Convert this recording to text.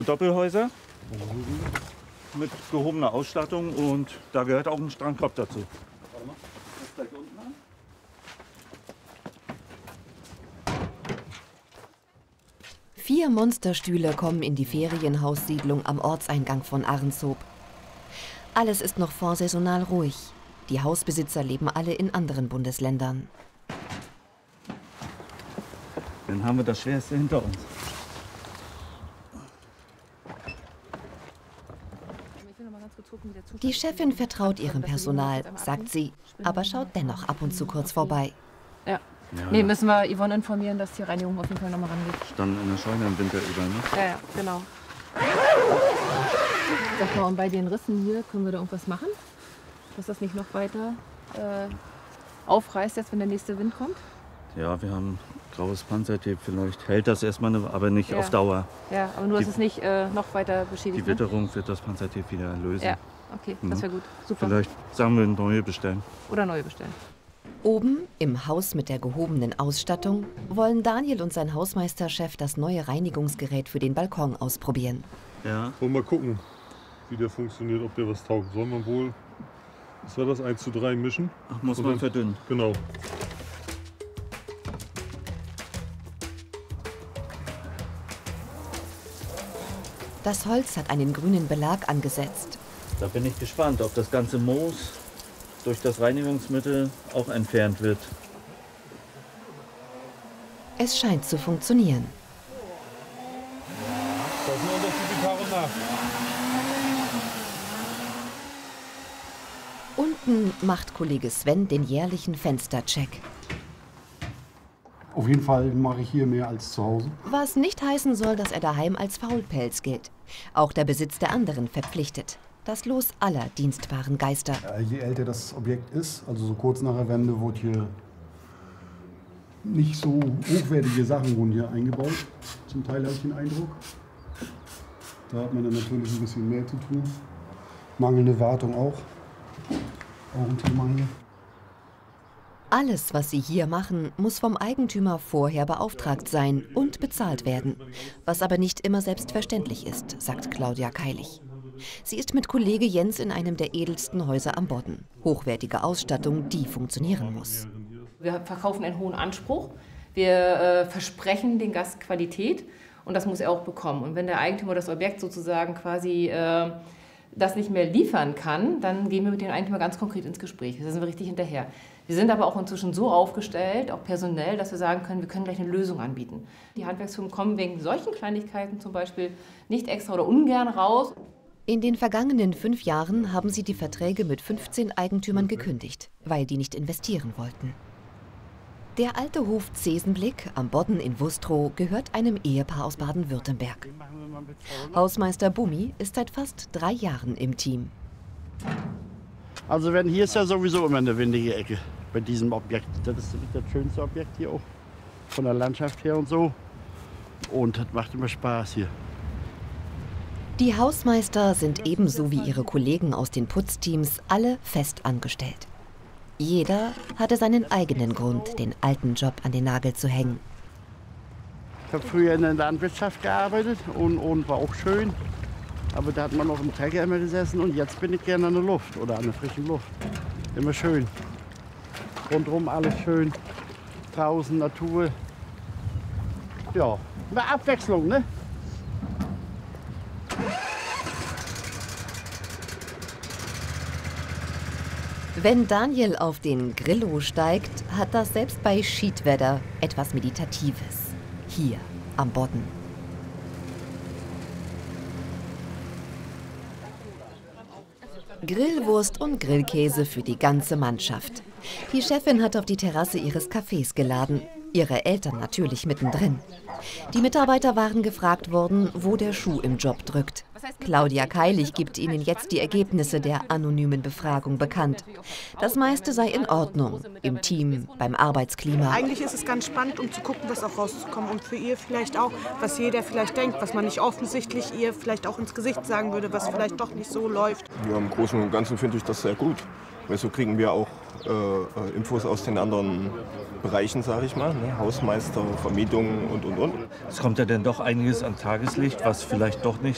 Doppelhäuser mit gehobener Ausstattung und da gehört auch ein Strandkorb dazu. Warte mal, das gleich unten an. Vier Monsterstühle kommen in die Ferienhaussiedlung am Ortseingang von Ahrenshoop. Alles ist noch vorsaisonal ruhig. Die Hausbesitzer leben alle in anderen Bundesländern. Dann haben wir das Schwerste hinter uns. Die Chefin vertraut ihrem Personal, sagt sie, aber schaut dennoch ab und zu kurz vorbei. Ja. Nee, müssen wir Yvonne informieren, dass die Reinigung auf jeden Fall nochmal rangeht. Standen in der Scheune im Winter über, ne? Ja, genau. Sag mal, und bei den Rissen hier, können wir da irgendwas machen? Dass das nicht noch weiter aufreißt, jetzt wenn der nächste Wind kommt? Ja, wir haben graues Panzertape, vielleicht hält das erstmal, aber nicht auf Dauer. Ja, aber nur, dass es nicht noch weiter beschädigt. Die Witterung wird das Panzertape wieder lösen. Ja, okay, das wäre gut. Super. Vielleicht sagen wir neue bestellen. Oder neue bestellen. Oben, im Haus mit der gehobenen Ausstattung, wollen Daniel und sein Hausmeisterchef das neue Reinigungsgerät für den Balkon ausprobieren. Ja. Wollen wir mal gucken, wie der funktioniert, ob der was taugt. Sollen wir wohl, was war das, 1:3 mischen? Ach, muss man verdünnen. Genau. Das Holz hat einen grünen Belag angesetzt. Da bin ich gespannt, ob das ganze Moos durch das Reinigungsmittel auch entfernt wird. Es scheint zu funktionieren. Das ist ein Unterschied wie Tag und Nacht. Unten macht Kollege Sven den jährlichen Fenstercheck. Auf jeden Fall mache ich hier mehr als zu Hause. Was nicht heißen soll, dass er daheim als Faulpelz gilt. Auch der Besitz der anderen verpflichtet. Das Los aller dienstbaren Geister. Je älter das Objekt ist, also so kurz nach der Wende, wurde hier nicht so hochwertige Sachen wurden hier eingebaut. Zum Teil habe ich den Eindruck. Da hat man dann natürlich ein bisschen mehr zu tun. Mangelnde Wartung auch. Auch ein Thema hier. Alles, was sie hier machen, muss vom Eigentümer vorher beauftragt sein und bezahlt werden. Was aber nicht immer selbstverständlich ist, sagt Claudia Keilig. Sie ist mit Kollege Jens in einem der edelsten Häuser am Bodden. Hochwertige Ausstattung, die funktionieren muss. Wir verkaufen einen hohen Anspruch. Wir versprechen den Gast Qualität und das muss er auch bekommen. Und wenn der Eigentümer das Objekt sozusagen quasi das nicht mehr liefern kann, dann gehen wir mit dem Eigentümer ganz konkret ins Gespräch. Da sind wir richtig hinterher. Wir sind aber auch inzwischen so aufgestellt, auch personell, dass wir sagen können, wir können gleich eine Lösung anbieten. Die Handwerksfirmen kommen wegen solchen Kleinigkeiten zum Beispiel nicht extra oder ungern raus. In den vergangenen 5 Jahren haben sie die Verträge mit 15 Eigentümern gekündigt, weil die nicht investieren wollten. Der alte Hof Zesenblick am Bodden in Wustrow gehört einem Ehepaar aus Baden-Württemberg. Hausmeister Bumi ist seit fast 3 Jahren im Team. Also wenn hier ist ja sowieso immer eine windige Ecke bei diesem Objekt. Das ist das schönste Objekt hier auch, von der Landschaft her und so. Und das macht immer Spaß hier. Die Hausmeister sind ebenso wie ihre Kollegen aus den Putzteams alle fest angestellt. Jeder hatte seinen eigenen Grund, den alten Job an den Nagel zu hängen. Ich habe früher in der Landwirtschaft gearbeitet und war auch schön. Aber da hat man noch im Trecker immer gesessen und jetzt bin ich gerne an der Luft oder an der frischen Luft. Immer schön. Rundherum alles schön. Draußen Natur. Ja, eine Abwechslung, ne? Wenn Daniel auf den Grillo steigt, hat das selbst bei Schiedwetter etwas Meditatives. Hier am Bodden. Grillwurst und Grillkäse für die ganze Mannschaft. Die Chefin hat auf die Terrasse ihres Cafés geladen. Ihre Eltern natürlich mittendrin. Die Mitarbeiter waren gefragt worden, wo der Schuh im Job drückt. Claudia Keilig gibt ihnen jetzt die Ergebnisse der anonymen Befragung bekannt. Das meiste sei in Ordnung, im Team, beim Arbeitsklima. Eigentlich ist es ganz spannend, um zu gucken, was auch rauszukommen. Und für ihr vielleicht auch, was jeder vielleicht denkt, was man nicht offensichtlich ihr vielleicht auch ins Gesicht sagen würde, was vielleicht doch nicht so läuft. Ja, im Großen und Ganzen finde ich das sehr gut. Weil so kriegen wir auch Infos aus den anderen Bereichen, sage ich mal, ne? Hausmeister, Vermietung und. Es kommt ja dann doch einiges an Tageslicht, was vielleicht doch nicht